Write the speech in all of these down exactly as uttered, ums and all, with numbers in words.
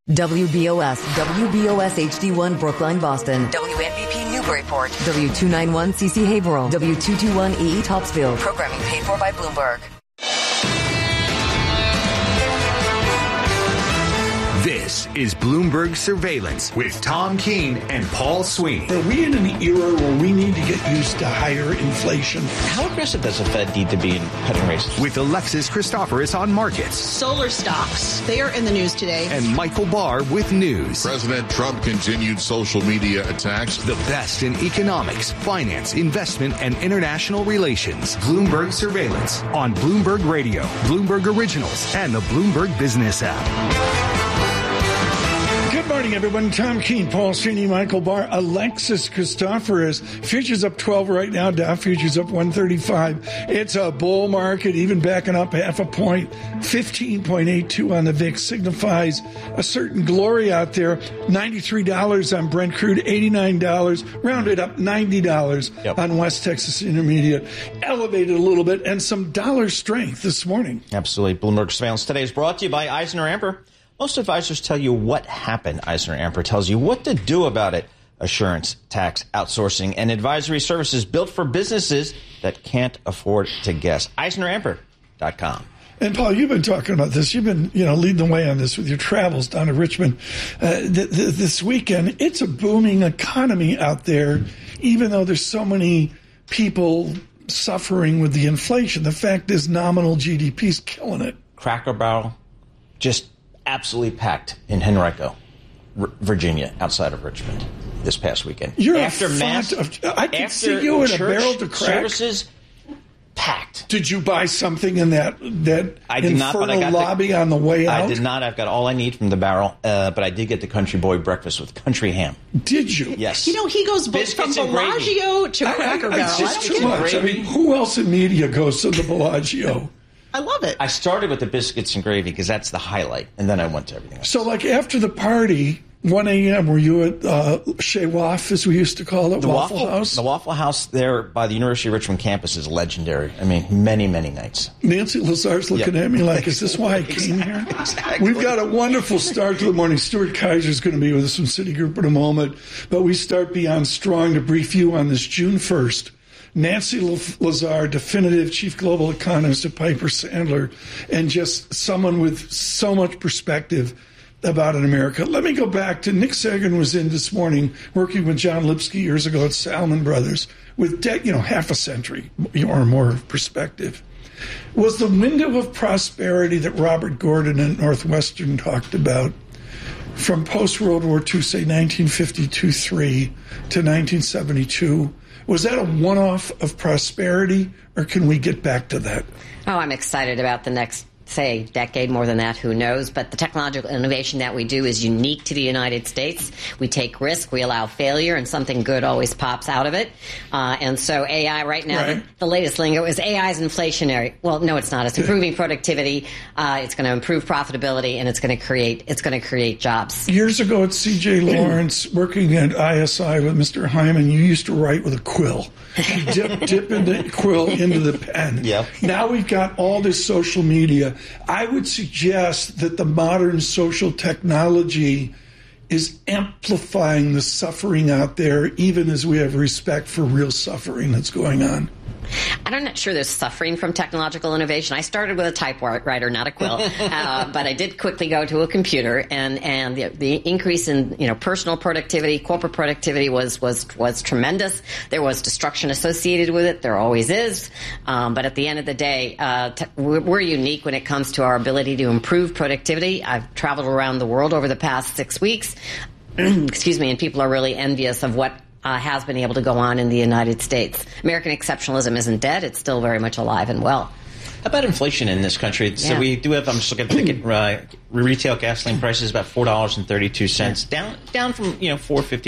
W B O S, W B O S H D one Brookline, Boston. W N B P Newburyport. W two ninety-one C C Haverhill. W two twenty-one E E Topsfield. Programming paid for by Bloomberg. This is Bloomberg Surveillance with Tom Keene and Paul Sweeney. Are we in an era where we need to get used to higher inflation? How aggressive does the Fed need to be in cutting rates? With Alexis Christoforous on markets. Solar stocks, they are in the news today. And Michael Barr with news. President Trump continued social media attacks. The best in economics, finance, investment, and international relations. Bloomberg Surveillance on Bloomberg Radio, Bloomberg Originals, and the Bloomberg Business app. Good morning, everyone. Tom Keene, Paul Sweeney, Michael Barr, Alexis Christoforous. Futures up twelve right now. Dow futures up one thirty-five. It's a bull market, even backing up half a point. fifteen point eight two on the V I X signifies a certain glory out there. ninety-three dollars on Brent crude, eighty-nine dollars, rounded up ninety dollars yep. on West Texas Intermediate. Elevated a little bit, and some dollar strength this morning. Absolutely. Bloomberg Surveillance today is brought to you by Eisner Amper. Most advisors tell you what happened. Eisner Amper tells you what to do about it. Assurance, tax, outsourcing, and advisory services built for businesses that can't afford to guess. Eisner Amper dot com. And Paul, you've been talking about this. You've been, you know, leading the way on this with your travels down to Richmond uh, th- th- this weekend. It's a booming economy out there, even though there's so many people suffering with the inflation. The fact is, nominal G D P's killing it. Cracker Barrel, just absolutely packed in Henrico, R- Virginia, outside of Richmond this past weekend. You're after a mass, of, I can see you in a barrel to crack. Services packed. Did you buy something in that that I did infernal not, but I got lobby the, on the way out? I did not. I've got all I need from the barrel, uh, but I did get the Country Boy breakfast with country ham. Did you? Yes. You know, he goes both from Bellagio to Cracker Barrel. It's just too much. I mean, who else in media goes to the Bellagio? I love it. I started with the biscuits and gravy because that's the highlight, and then I went to everything else. So, like, after the party, one a.m., were you at uh, Chez Waff, as we used to call it, the Waffle, Waffle House? The Waffle House there by the University of Richmond campus is legendary. I mean, many, many nights. Nancy Lazar's looking yep. at me like, is this why I came exactly, here? Exactly. We've got a wonderful start to the morning. Stuart Kaiser's going to be with us from Citigroup in a moment, but we start Beyond Strong to brief you on this June first. Nancy Lazar, definitive chief global economist at Piper Sandler, and just someone with so much perspective about in America. Let me go back to Nick Sagan was in this morning working with John Lipsky years ago at Salmon Brothers with, de- you know, half a century or more of perspective. Was the window of prosperity that Robert Gordon at Northwestern talked about from post-World War Two, say nineteen fifty-two three to nineteen seventy-two, was that a one-off of prosperity, or can we get back to that? Oh, I'm excited about the next, say, decade, more than that, who knows? But the technological innovation that we do is unique to the United States. We take risk, we allow failure, and something good always pops out of it. Uh, and so A I right now, right. The, the latest lingo is A I is inflationary. Well, no, it's not. It's improving productivity. Uh, it's going to improve profitability, and it's going to create it's going to create jobs. Years ago at C J Lawrence, working at I S I with Mister Hyman, you used to write with a quill. You dip, dip in the quill into the pen. Yep. Now we've got all this social media. I would suggest that the modern social technology is amplifying the suffering out there, even as we have respect for real suffering that's going on. I'm not sure there's suffering from technological innovation. I started with a typewriter, not a quill, uh, but I did quickly go to a computer, and and the, the increase in you know personal productivity, corporate productivity was was was tremendous. There was destruction associated with it. There always is, um, but at the end of the day, uh, t- we're, we're unique when it comes to our ability to improve productivity. I've traveled around the world over the past six weeks, excuse me, and people are really envious of what Uh, has been able to go on in the United States. American exceptionalism isn't dead. It's still very much alive and well. How about inflation in this country? So yeah. we do have, I'm just looking at ticket, uh, retail gasoline prices about four dollars and thirty-two cents, down down from, you know, four fifty, four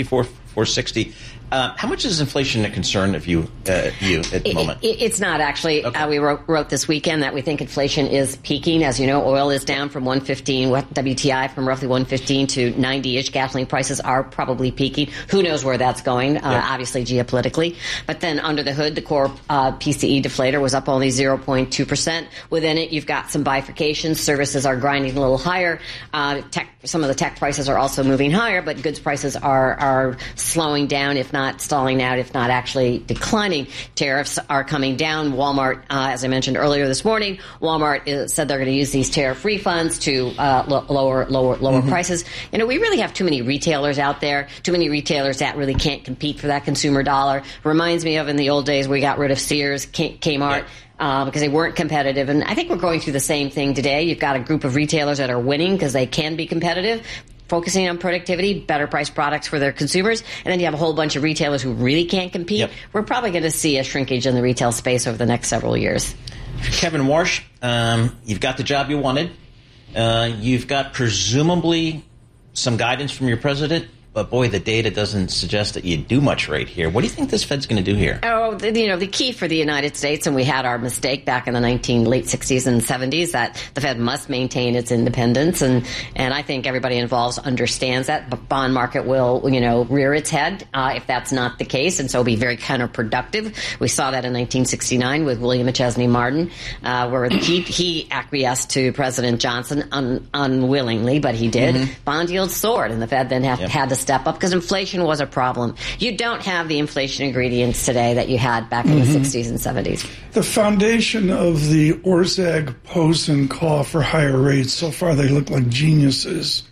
four sixty. Uh, how much is inflation a concern of you, uh, you at the moment? It, it's not, actually. Okay. Uh, we wrote, wrote this weekend that we think inflation is peaking. As you know, oil is down from one fifteen, W T I from roughly one fifteen to ninety-ish. Gasoline prices are probably peaking. Who knows where that's going, uh, yep. obviously geopolitically. But then under the hood, the core uh, P C E deflator was up only zero point two percent. Within it, you've got some bifurcations. Services are grinding a little higher. Uh, tech, some of the tech prices are also moving higher, but goods prices are, are slowing down, if not stalling out, if not actually declining. Tariffs are coming down. Walmart, uh, as I mentioned earlier this morning, Walmart is, said they're going to use these tariff refunds to uh, lo- lower lower lower mm-hmm. prices. You know, we really have too many retailers out there, too many retailers that really can't compete for that consumer dollar. Reminds me of in the old days we got rid of Sears, K- Kmart. Yeah. Uh, because they weren't competitive. And I think we're going through the same thing today. You've got a group of retailers that are winning because they can be competitive, focusing on productivity, better priced products for their consumers. And then you have a whole bunch of retailers who really can't compete. Yep. We're probably going to see a shrinkage in the retail space over the next several years. Kevin Warsh, um, you've got the job you wanted. Uh, you've got presumably some guidance from your president. But, boy, the data doesn't suggest that you do much right here. What do you think this Fed's going to do here? Oh, the, you know, the key for the United States, and we had our mistake back in the nineteen late sixties and seventies, that the Fed must maintain its independence. And, and I think everybody involved understands that. The bond market will, you know, rear its head uh, if that's not the case, and so be very counterproductive. We saw that in nineteen sixty-nine with William McChesney Martin, uh, where he, he acquiesced to President Johnson un, unwillingly, but he did. Mm-hmm. Bond yields soared, and the Fed then have, yep. had to step up because inflation was a problem. You don't have the inflation ingredients today that you had back in mm-hmm. the sixties and seventies. The foundation of the Orszag-Posen call for higher rates, so far they look like geniuses,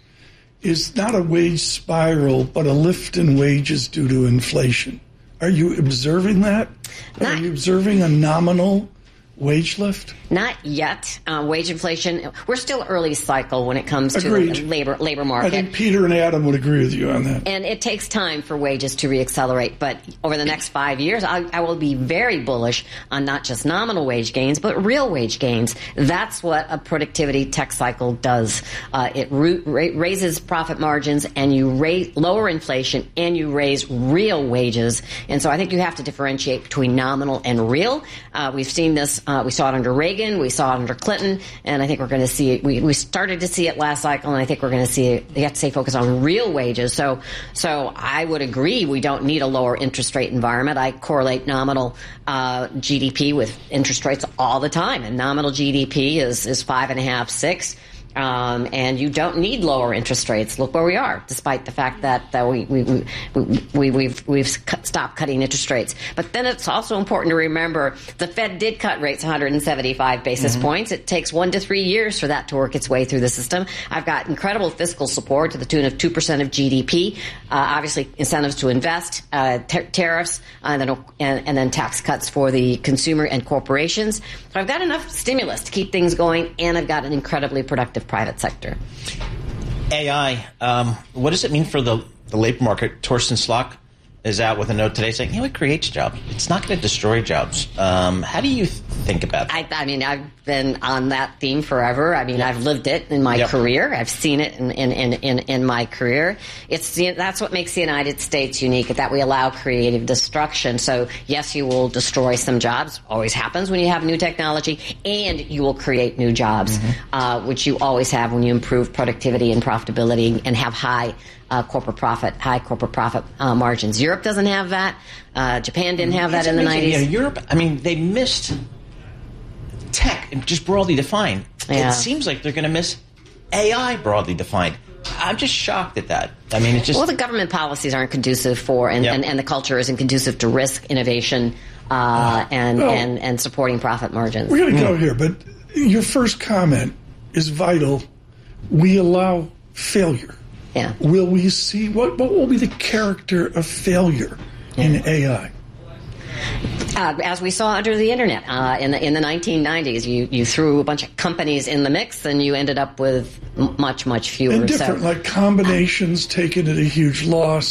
is not a wage spiral, but a lift in wages due to inflation. Are you observing that? Not, Are you observing a nominal wage lift? Not yet. Uh, wage inflation, we're still early cycle when it comes Agreed. to the labor labor market. I think Peter and Adam would agree with you on that. And it takes time for wages to reaccelerate. But over the next five years, I, I will be very bullish on not just nominal wage gains, but real wage gains. That's what a productivity tech cycle does. Uh, it ra- raises profit margins, and you raise, lower inflation, and you raise real wages. And so I think you have to differentiate between nominal and real. Uh, we've seen this. Uh, we saw it under Reagan. We saw it under Clinton, and I think we're going to see it. We, we started to see it last cycle, and I think we're going to see it. You have to stay focused on real wages. So, so I would agree we don't need a lower interest rate environment. I correlate nominal uh, G D P with interest rates all the time, and nominal G D P is is five and a half, six. Um, and you don't need lower interest rates. Look where we are, despite the fact that, that we, we, we, we, we've, we've cut, stopped cutting interest rates. But then it's also important to remember the Fed did cut rates one hundred seventy-five basis mm-hmm. points. It takes one to three years for that to work its way through the system. I've got incredible fiscal support to the tune of two percent of G D P. Uh, obviously, incentives to invest, uh, ter- tariffs, uh, and, then, and, and then tax cuts for the consumer and corporations. So I've got enough stimulus to keep things going, and I've got an incredibly productive private sector. A I, um, what does it mean for the, the labor market? Torsten Slok is out with a note today saying, you know, it creates jobs. It's not going to destroy jobs. Um, how do you think about that? I, I mean, I've been on that theme forever. I mean, yep. I've lived it in my yep. career. I've seen it in, in, in, in, in my career. It's that's what makes the United States unique, that we allow creative destruction. So, yes, you will destroy some jobs. Always happens when you have new technology. And you will create new jobs, mm-hmm. uh, which you always have when you improve productivity and profitability and have high Uh, corporate profit, high corporate profit uh, margins. Europe doesn't have that. Uh, Japan didn't have that it's in the amazing. nineties. Yeah, Europe, I mean, they missed tech, just broadly defined. Yeah. It seems like they're going to miss A I broadly defined. I'm just shocked at that. I mean, it's just... Well, the government policies aren't conducive for, and, yep. and, and the culture isn't conducive to risk, innovation, uh, uh, and, well, and, and supporting profit margins. We're going to mm. go here, but your first comment is vital. We allow failure. Yeah. Will we see what? What will be the character of failure yeah. in A I? Uh, as we saw under the internet uh, in the in the nineteen nineties, you, you threw a bunch of companies in the mix, and you ended up with much much fewer. And different, so, like combinations uh, taken at a huge loss.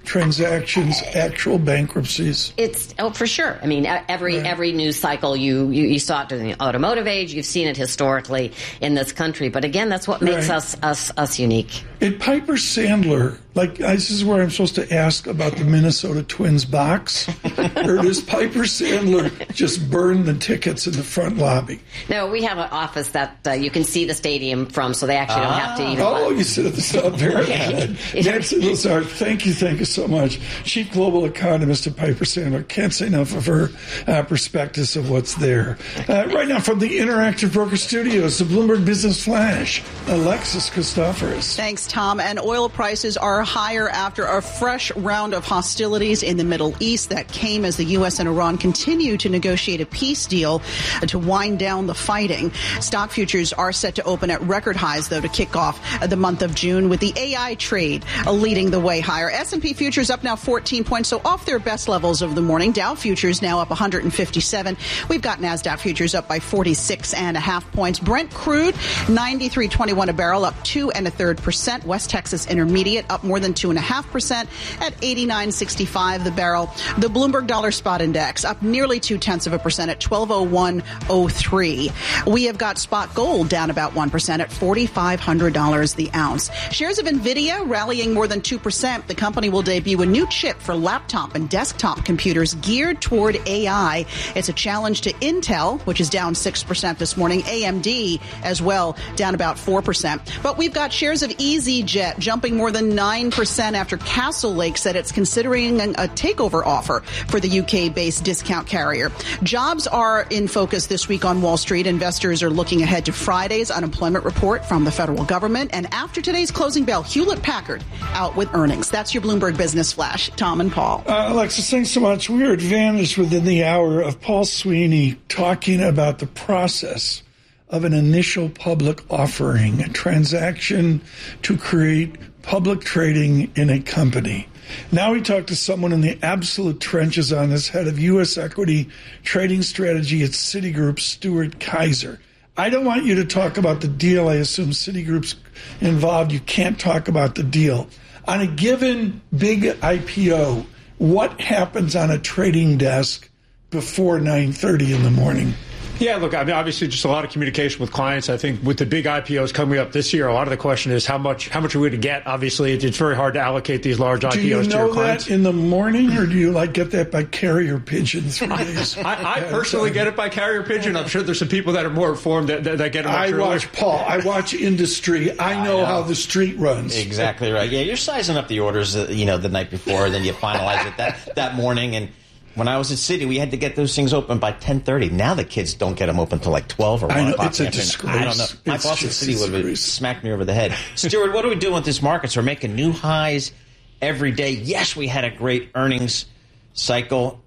transactions, actual bankruptcies? It's oh for sure. I mean, every right. every news cycle you, you you saw it in the automotive age. You've seen it historically in this country. But again, that's what makes right. us us us unique. And Piper Sandler, like this is where I'm supposed to ask about the Minnesota Twins box, or does Piper Sandler just burn the tickets in the front lobby? No, we have an office that uh, you can see the stadium from, so they actually don't ah. have to even. Oh, you sit at the top very good. Nancy Lazard, thank you, thank you so much. Chief Global Economist at Piper Sandler. Can't say enough of her uh, perspectives of what's there. Uh, right now from the Interactive Broker Studios, the Bloomberg Business Flash, Alexis Christoforous. Thanks, Tom. And oil prices are higher after a fresh round of hostilities in the Middle East that came as the U S and Iran continue to negotiate a peace deal to wind down the fighting. Stock futures are set to open at record highs, though, to kick off the month of June, with the A I trade leading the way higher. S and P futures up now fourteen points, so off their best levels of the morning. Dow futures now up one hundred fifty-seven. We've got NASDAQ futures up by forty-six and a half points. Brent crude, ninety-three twenty-one a barrel, up two and a third percent. West Texas Intermediate up more than two and a half percent at eighty-nine sixty-five the barrel. The Bloomberg Dollar Spot Index up nearly two tenths of a percent at twelve oh one oh three. We have got spot gold down about one percent at forty-five hundred dollars the ounce. Shares of NVIDIA rallying more than two percent. The company will debut a new chip for laptop and desktop computers geared toward A I. It's a challenge to Intel, which is down six percent this morning. A M D as well, down about four percent. But we've got shares of EasyJet jumping more than nine percent after Castle Lake said it's considering a takeover offer for the U K-based discount carrier. Jobs are in focus this week on Wall Street. Investors are looking ahead to Friday's unemployment report from the federal government. And after today's closing bell, Hewlett-Packard out with earnings. That's your Bloomberg Business Flash. Tom and Paul. Uh, Alexis, thanks so much. We are advantaged within the hour of Paul Sweeney talking about the process of an initial public offering, a transaction to create public trading in a company. Now we talk to someone in the absolute trenches on this, head of U S equity trading strategy at Citigroup, Stuart Kaiser. I don't want you to talk about the deal. I assume Citigroup's involved. You can't talk about the deal. On a given big I P O, what happens on a trading desk before nine thirty in the morning? Yeah, look, I mean, obviously just a lot of communication with clients. I think with the big I P Os coming up this year, a lot of the question is how much how much are we going to get? Obviously, it's very hard to allocate these large I P Os to your clients. Do you know that in the morning, or do you like get that by carrier pigeon three days? I, I personally get it by carrier pigeon. I'm sure there's some people that are more informed that, that, that get it much I earlier. watch, Paul, I watch industry. I know, I know how the street runs. Exactly right. Yeah, you're sizing up the orders, uh, you know, the night before, then you finalize it that, that morning. And when I was at Citi, we had to get those things open by ten thirty. Now the kids don't get them open until like twelve or one o'clock. It's a disgrace. I don't know. My it's boss at Citi would have smacked me over the head. Stuart, what are we doing with this markets? We're making new highs every day. Yes, we had a great earnings cycle.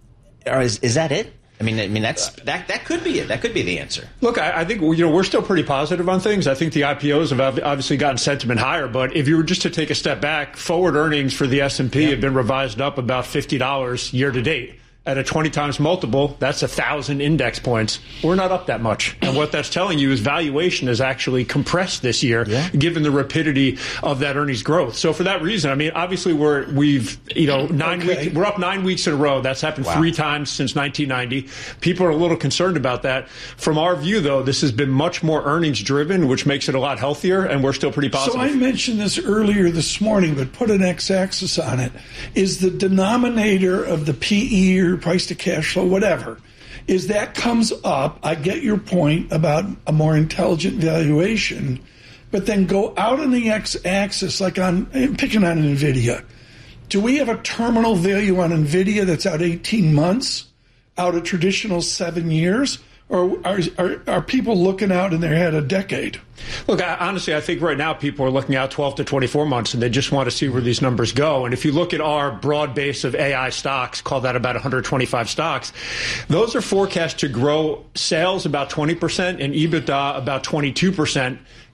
Or is, is that it? I mean, I mean that's that that could be it. That could be the answer. Look, I, I think you know we're still pretty positive on things. I think the I P Os have obviously gotten sentiment higher. But if you were just to take a step back, forward earnings for the S and P yeah. have been revised up about fifty dollars year to date. At a twenty times multiple, that's a thousand index points. We're not up that much. And what that's telling you is valuation is actually compressed this year, yeah. given the rapidity of that earnings growth. So for that reason, I mean, obviously we're, we've, you know, nine okay. weeks, we're up nine weeks in a row. That's happened wow. three times since nineteen ninety. People are a little concerned about that. From our view, though, this has been much more earnings driven, which makes it a lot healthier, and we're still pretty positive. So I mentioned this earlier this morning, but put an x-axis on it. Is the denominator of the P E or price to cash flow, whatever, is that comes up. I get your point about a more intelligent valuation, but then go out on the x-axis, like on, I'm picking on NVIDIA. Do we have a terminal value on NVIDIA that's out eighteen months, out a traditional seven years? Or are, are, are people looking out in their head a decade? Look, I, honestly, I think right now people are looking out twelve to twenty-four months, and they just want to see where these numbers go. And if you look at our broad base of A I stocks, call that about one hundred twenty-five stocks, those are forecast to grow sales about twenty percent and EBITDA about twenty-two percent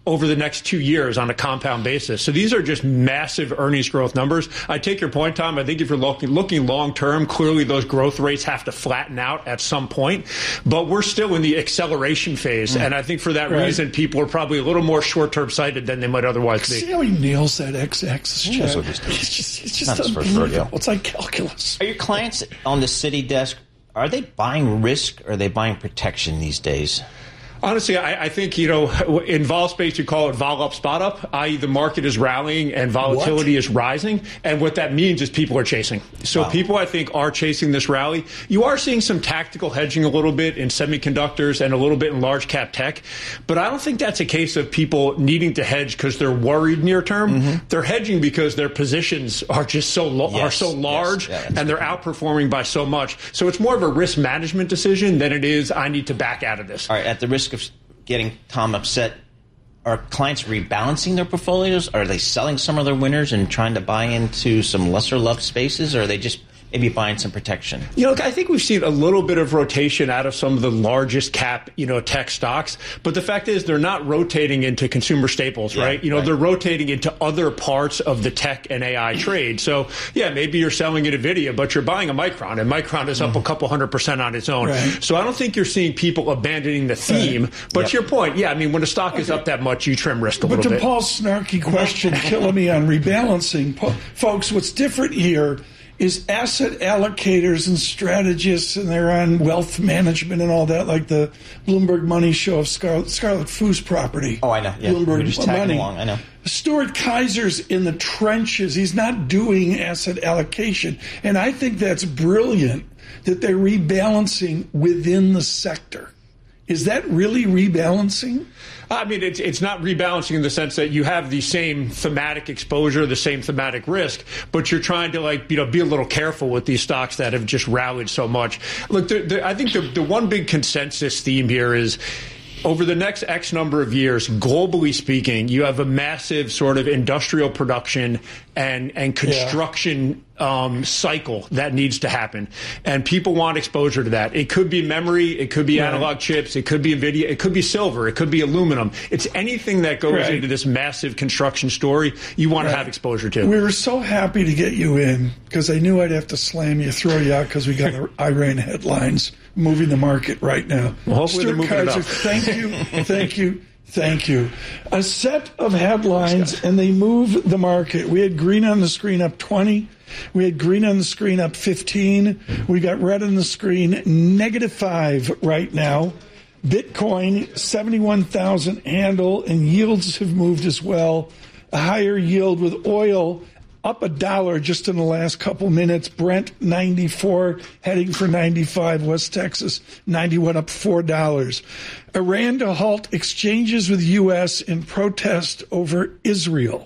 over the next two years on a compound basis. So these are just massive earnings growth numbers. I take your point, Tom. I think if you're looking, looking long-term, clearly those growth rates have to flatten out at some point. But we're still in the acceleration phase. Mm. And I think for that right. reason, people are probably a little more short-term sighted than they might otherwise be. See how he nails that x-axis, Chad? It's just, it's just unbelievable. It's like calculus. Are your clients on the City desk, are they buying risk or are they buying protection these days? Honestly, I, I think, you know, in vol space, you call it vol up, spot up, that is the market is rallying and volatility what? is rising. And what that means is people are chasing. So wow. people, I think, are chasing this rally. You are seeing some tactical hedging a little bit in semiconductors and a little bit in large cap tech. But I don't think that's a case of people needing to hedge because they're worried near term. Mm-hmm. They're hedging because their positions are just so lo- yes. are so large yes. yeah, and they're outperforming by so much. So it's more of a risk management decision than it is I need to back out of this. All right, at the risk of getting Tom upset, are clients rebalancing their portfolios? Are they selling some of their winners and trying to buy into some lesser loved spaces, or are they just maybe buying some protection? You know, I think we've seen a little bit of rotation out of some of the largest cap, you know, tech stocks. But the fact is they're not rotating into consumer staples, yeah, right? You know, right. they're rotating into other parts of the tech and A I trade. So, yeah, maybe you're selling at NVIDIA, but you're buying a Micron, and Micron is up mm. a couple hundred percent on its own. Right. So I don't think you're seeing people abandoning the theme. Right. But yep. to your point, yeah, I mean, when a stock okay. is up that much, you trim risk a but little bit. But to Paul's snarky question, killing me on rebalancing, folks, what's different here is asset allocators and strategists, and they're on wealth management and all that, like the Bloomberg Money show of Scarlet, Scarlet Fu's property. Oh, I know. Yeah. Bloomberg just Money. Along. I know. Stuart Kaiser's in the trenches. He's not doing asset allocation. And I think that's brilliant that they're rebalancing within the sector. Is that really rebalancing? I mean, it's it's not rebalancing in the sense that you have the same thematic exposure, the same thematic risk, but you're trying to, like, you know, be a little careful with these stocks that have just rallied so much. Look, the, the, I think the, the one big consensus theme here is, over the next X number of years, globally speaking, you have a massive sort of industrial production and, and construction yeah. um, cycle that needs to happen. And people want exposure to that. It could be memory. It could be right. analog chips. It could be NVIDIA. It could be silver. It could be aluminum. It's anything that goes right. into this massive construction story you want right. to have exposure to. We were so happy to get you in because I knew I'd have to slam you, throw you out because we got the Iran headlines moving the market right now. Well, hopefully Stuart they're moving Kaiser, it up. Thank you, thank you, thank you. A set of headlines, and they move the market. We had green on the screen up twenty. We had green on the screen up fifteen. We got red on the screen negative five right now. Bitcoin, seventy-one thousand handle, and yields have moved as well. A higher yield with oil up a dollar just in the last couple minutes. Brent ninety-four, heading for ninety-five. West Texas ninety-one, up four dollars. Iran to halt exchanges with U S in protest over Israel.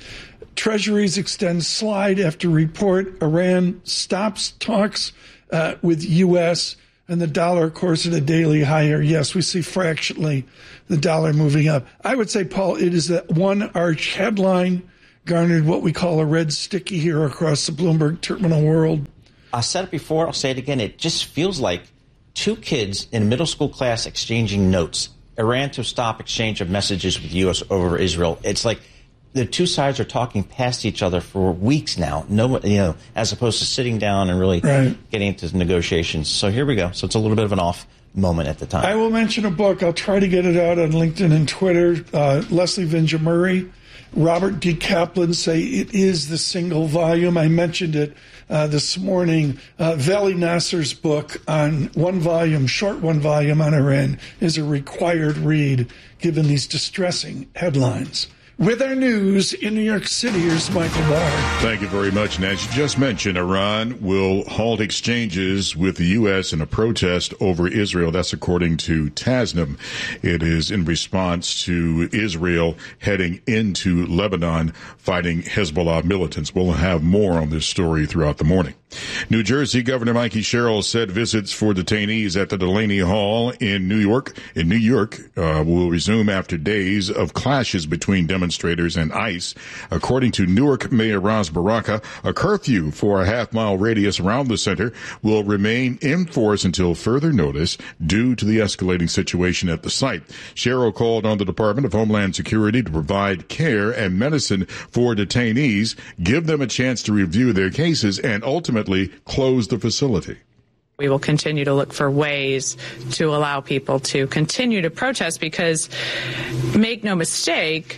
Treasuries extend slide after report. Iran stops talks uh, with U S, and the dollar, of course, at a daily higher. Yes, we see fractionally the dollar moving up. I would say, Paul, it is that one arch headline garnered what we call a red sticky here across the Bloomberg terminal world. I said it before, I'll say it again. It just feels like two kids in middle school class exchanging notes. Iran to stop exchange of messages with U S over Israel. It's like the two sides are talking past each other for weeks now, no, you know, as opposed to sitting down and really right. getting into negotiations. So here we go. So it's a little bit of an off moment at the time. I will mention a book. I'll try to get it out on LinkedIn and Twitter. Uh, Leslie Vinja Murray, Robert D. Kaplan say it is the single volume. I mentioned it uh, this morning. Uh, Vali Nasser's book on one volume, short one volume on Iran, is a required read given these distressing headlines. With our news in New York City, here's Michael Barr. Thank you very much. And as you just mentioned, Iran will halt exchanges with the U S in a protest over Israel. That's according to Tasnim. It is in response to Israel heading into Lebanon fighting Hezbollah militants. We'll have more on this story throughout the morning. New Jersey Governor Mikey Sherrill said visits for detainees at the Delaney Hall in New York in New York uh, will resume after days of clashes between demonstrators and ICE. According to Newark Mayor Ras Baraka, a curfew for a half-mile radius around the center will remain in force until further notice due to the escalating situation at the site. Sherrill called on the Department of Homeland Security to provide care and medicine for detainees, give them a chance to review their cases, and ultimately close the facility. We will continue to look for ways to allow people to continue to protest because, make no mistake,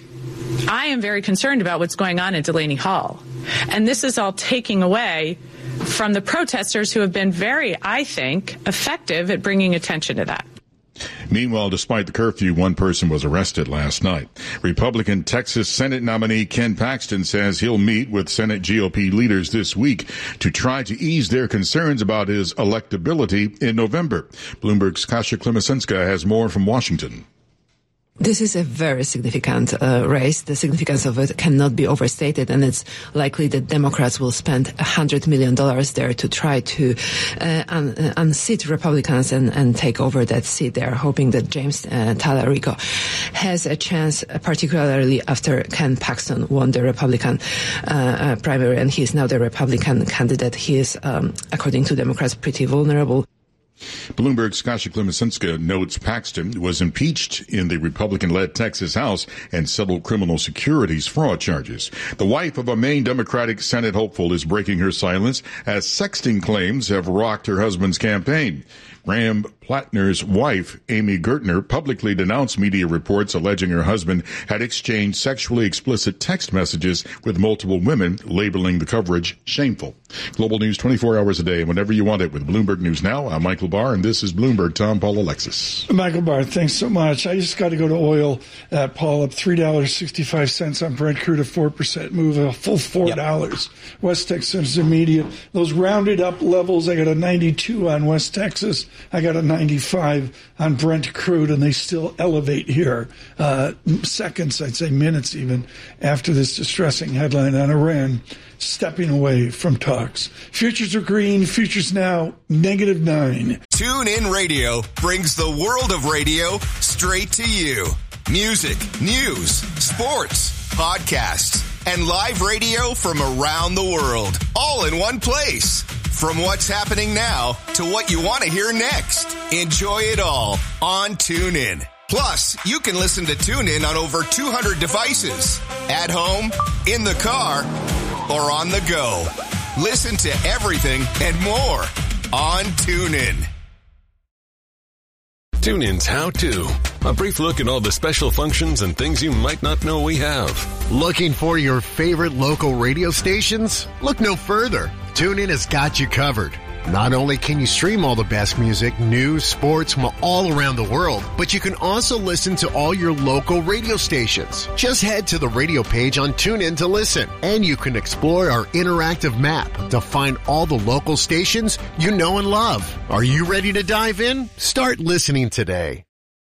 I am very concerned about what's going on at Delaney Hall. And this is all taking away from the protesters who have been very, I think, effective at bringing attention to that. Meanwhile, despite the curfew, one person was arrested last night. Republican Texas Senate nominee Ken Paxton says he'll meet with Senate G O P leaders this week to try to ease their concerns about his electability in November. Bloomberg's Kasia Klemesenska has more from Washington. This is a very significant uh, race. The significance of it cannot be overstated, and it's likely that Democrats will spend one hundred million dollars there to try to uh, un- uh, unseat Republicans and, and take over that seat. They are hoping that James uh, Tallarico has a chance, uh, particularly after Ken Paxton won the Republican uh, uh, primary, and he is now the Republican candidate. He is, um, according to Democrats, pretty vulnerable. Bloomberg's Kasia Klemesenska notes Paxton was impeached in the Republican-led Texas House and settled criminal securities fraud charges. The wife of a Maine Democratic Senate hopeful is breaking her silence as sexting claims have rocked her husband's campaign. Graham Plattner's wife, Amy Gertner, publicly denounced media reports alleging her husband had exchanged sexually explicit text messages with multiple women, labeling the coverage shameful. Global News twenty-four hours a day, whenever you want it, with Bloomberg News Now. I'm Michael Barr, and this is Bloomberg. Tom, Paul, Alexis. Michael Barr, thanks so much. I just got to go to oil, uh, Paul, up three dollars and sixty-five cents on Brent crude, a four percent move, a full four dollars. Yep. West Texas immediate. Those rounded up levels, I got a ninety-two on West Texas. I got a ninety-five on Brent crude, and they still elevate here. Uh, seconds, I'd say minutes even, after this distressing headline on Iran stepping away from talks. Futures are green. Futures now negative nine. Tune In Radio brings the world of radio straight to you. Music, news, sports, podcasts, and live radio from around the world, all in one place. From what's happening now to what you want to hear next. Enjoy it all on TuneIn. Plus, you can listen to TuneIn on over two hundred devices. At home, in the car, or on the go. Listen to everything and more on TuneIn. TuneIn's How To. A brief look at all the special functions and things you might not know we have. Looking for your favorite local radio stations? Look no further. TuneIn has got you covered. Not only can you stream all the best music, news, sports from all around the world, but you can also listen to all your local radio stations. Just head to the radio page on TuneIn to listen, and you can explore our interactive map to find all the local stations you know and love. Are you ready to dive in? Start listening today.